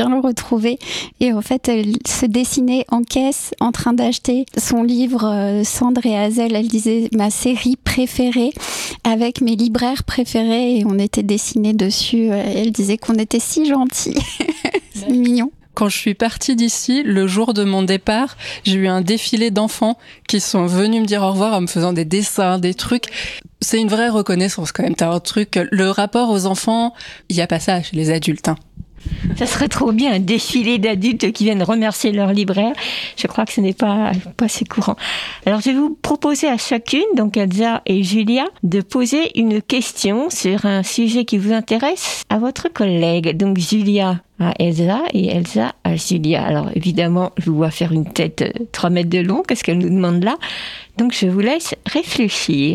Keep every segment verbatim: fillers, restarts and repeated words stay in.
le retrouver. Et en fait, elle se dessinait en caisse en train d'acheter son livre euh, Sandre et Hazel. Elle disait ma série préférée avec mes libraires préférés et on était dessinés dessus. Elle disait qu'on était si gentils. C'est ouais. Mignon. Quand je suis partie d'ici, le jour de mon départ, j'ai eu un défilé d'enfants qui sont venus me dire au revoir en me faisant des dessins, des trucs. C'est une vraie reconnaissance quand même. T'as un truc, le rapport aux enfants, il n'y a pas ça chez les adultes. Hein. Ça serait trop bien, un défilé d'adultes qui viennent remercier leur libraire. Je crois que ce n'est pas, pas si courant. Alors, je vais vous proposer à chacune, donc Elsa et Julia, de poser une question sur un sujet qui vous intéresse à votre collègue. Donc, Julia à Elsa et Elsa à Julia. Alors, évidemment, je vous vois faire une tête trois mètres de long. Qu'est-ce qu'elle nous demande là? Donc, je vous laisse réfléchir.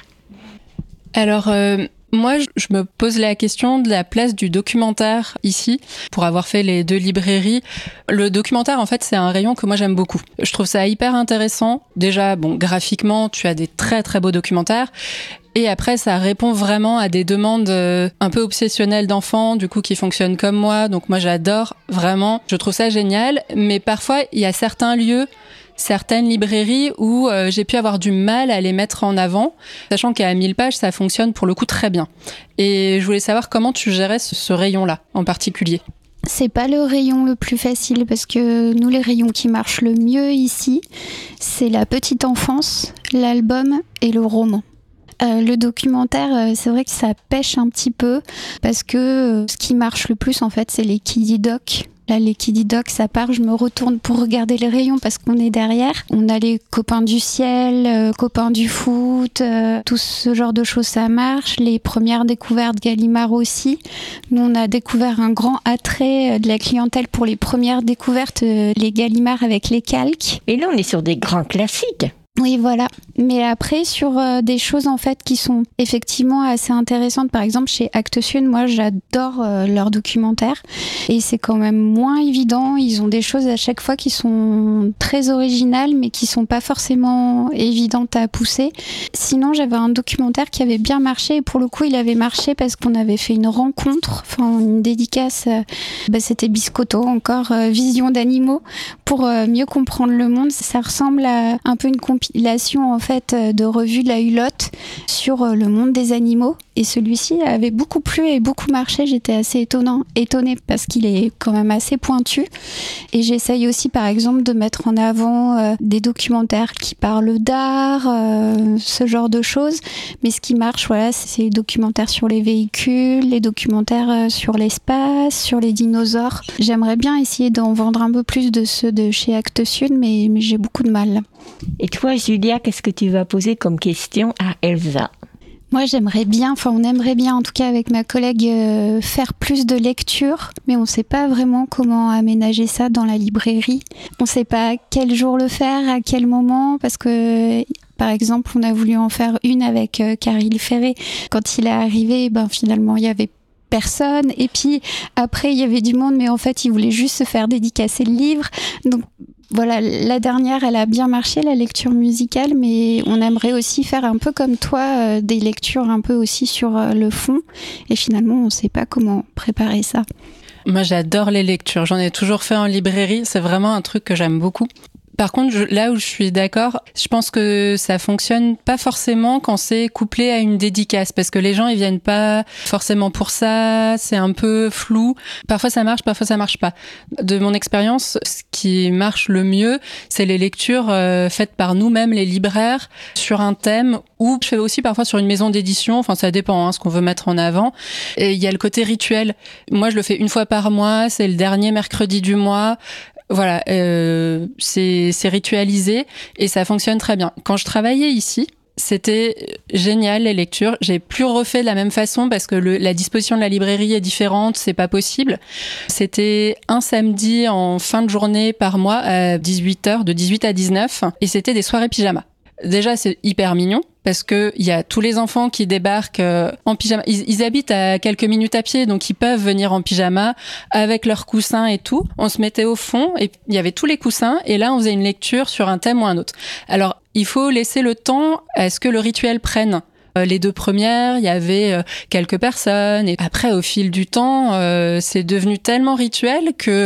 Alors... Euh... Moi, je me pose la question de la place du documentaire ici, pour avoir fait les deux librairies. Le documentaire, en fait, c'est un rayon que moi j'aime beaucoup. Je trouve ça hyper intéressant. Déjà, bon, graphiquement, tu as des très très beaux documentaires. Et après, ça répond vraiment à des demandes euh, un peu obsessionnelles d'enfants, du coup, qui fonctionnent comme moi. Donc moi, j'adore vraiment. Je trouve ça génial. Mais parfois, il y a certains lieux, certaines librairies où euh, j'ai pu avoir du mal à les mettre en avant, sachant qu'à mille pages, ça fonctionne pour le coup très bien. Et je voulais savoir comment tu gérais ce, ce rayon-là en particulier. C'est pas le rayon le plus facile parce que nous, les rayons qui marchent le mieux ici, c'est la petite enfance, l'album et le roman. Euh, le documentaire, euh, c'est vrai que ça pêche un petit peu parce que euh, ce qui marche le plus, en fait, c'est les Kiddy Doc. Là, les Kiddy Doc, ça part, je me retourne pour regarder les rayons parce qu'on est derrière. On a les copains du ciel, euh, copains du foot, euh, tout ce genre de choses, ça marche. Les premières découvertes Gallimard aussi. Nous, on a découvert un grand attrait de la clientèle pour les premières découvertes, euh, les Gallimard avec les calques. Et là, on est sur des grands classiques. Oui, voilà. Mais après, sur euh, des choses en fait qui sont effectivement assez intéressantes, par exemple chez Actes Sud, moi j'adore euh, leurs documentaires et c'est quand même moins évident. Ils ont des choses à chaque fois qui sont très originales, mais qui sont pas forcément évidentes à pousser. Sinon, j'avais un documentaire qui avait bien marché et pour le coup, il avait marché parce qu'on avait fait une rencontre, enfin une dédicace. Euh, bah, c'était Biscotto, encore euh, Vision d'animaux pour euh, mieux comprendre le monde. Ça ressemble à un peu une compilation en fait de revues de la Hulotte sur le monde des animaux et celui-ci avait beaucoup plu et beaucoup marché. J'étais assez étonnant, étonnée parce qu'il est quand même assez pointu et j'essaye aussi par exemple de mettre en avant euh, des documentaires qui parlent d'art, euh, ce genre de choses, mais ce qui marche voilà, c'est les documentaires sur les véhicules, les documentaires euh, sur l'espace, sur les dinosaures. J'aimerais bien essayer d'en vendre un peu plus de ceux de chez Actes Sud, mais, mais j'ai beaucoup de mal. Et toi, Julia, qu'est-ce que tu vas poser comme question à Elsa ? Moi, j'aimerais bien, enfin on aimerait bien en tout cas avec ma collègue euh, faire plus de lecture, mais on ne sait pas vraiment comment aménager ça dans la librairie. On ne sait pas quel jour le faire, à quel moment, parce que par exemple, on a voulu en faire une avec euh, Caril Ferré. Quand il est arrivé, ben finalement, il y avait personne. Et puis après, il y avait du monde, mais en fait, il voulait juste se faire dédicacer le livre. Donc voilà, la dernière, elle a bien marché, la lecture musicale, mais on aimerait aussi faire un peu comme toi, euh, des lectures un peu aussi sur euh, le fond. Et finalement, on ne sait pas comment préparer ça. Moi, j'adore les lectures. J'en ai toujours fait en librairie. C'est vraiment un truc que j'aime beaucoup. Par contre, je, là où je suis d'accord, je pense que ça fonctionne pas forcément quand c'est couplé à une dédicace, parce que les gens ils viennent pas forcément pour ça, c'est un peu flou. Parfois ça marche, parfois ça marche pas. De mon expérience, ce qui marche le mieux, c'est les lectures euh, faites par nous-mêmes, les libraires, sur un thème, ou je fais aussi parfois sur une maison d'édition. Enfin, ça dépend, hein, ce qu'on veut mettre en avant. Et il y a le côté rituel. Moi, je le fais une fois par mois. C'est le dernier mercredi du mois. Voilà, euh, c'est, c'est ritualisé et ça fonctionne très bien. Quand je travaillais ici, c'était génial les lectures. J'ai plus refait de la même façon parce que le, la disposition de la librairie est différente, c'est pas possible. C'était un samedi en fin de journée par mois à dix-huit heures, de dix-huit à dix-neuf, et c'était des soirées pyjama. Déjà, c'est hyper mignon parce que il y a tous les enfants qui débarquent euh, en pyjama. Ils, ils habitent à quelques minutes à pied, donc ils peuvent venir en pyjama avec leurs coussins et tout. On se mettait au fond et il y avait tous les coussins et là, on faisait une lecture sur un thème ou un autre. Alors, il faut laisser le temps à ce que le rituel prenne. Les deux premières, il y avait quelques personnes. Et après, au fil du temps, euh, c'est devenu tellement rituel que